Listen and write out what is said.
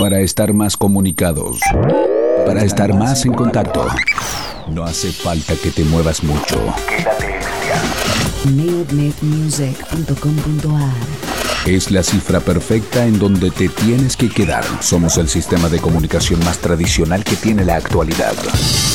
Para estar más comunicados, para estar más en contacto, no hace falta que te muevas mucho. Quédate en neodnetmusic.com.ar. Es la cifra perfecta en donde te tienes que quedar. Somos el sistema de comunicación más tradicional que tiene la actualidad.